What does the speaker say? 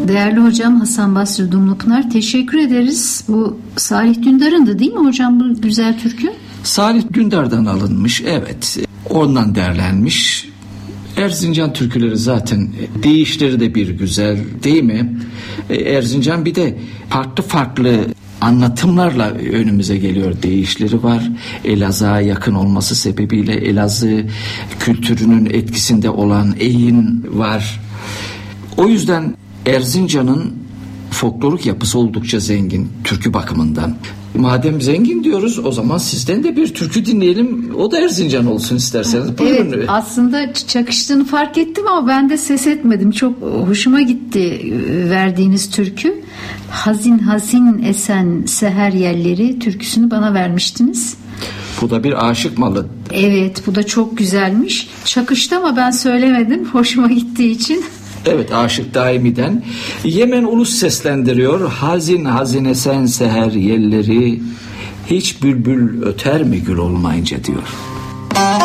Değerli hocam Hasan Basri Dumlupınar, teşekkür ederiz. Bu Salih Dündar'ın da değil mi hocam bu güzel türkü? Salih Dündar'dan alınmış, evet. Ondan derlenmiş. Erzincan türküleri zaten deyişleri de bir güzel, değil mi? Erzincan bir de farklı anlatımlarla önümüze geliyor. Deyişleri var. Elazığ'a yakın olması sebebiyle Elazığ kültürünün etkisinde olan eyin var. O yüzden Erzincan'ın folklorik yapısı oldukça zengin türkü bakımından. Madem zengin diyoruz, o zaman sizden de bir türkü dinleyelim. O da Erzincan olsun isterseniz. Buyurun. Evet, aslında çakıştığını fark ettim ama ben de ses etmedim. Çok hoşuma gitti verdiğiniz türkü. Hazin hazin esen seher yerleri türküsünü bana vermiştiniz. Bu da bir aşık malı. Evet, bu da çok güzelmiş. Çakıştı ama ben söylemedim. Hoşuma gittiği için. Evet, Aşık Daimi'den. Yemen Ulus seslendiriyor. Hazin hazine sen seher yerleri, hiç bülbül öter mi gül olmayınca diyor.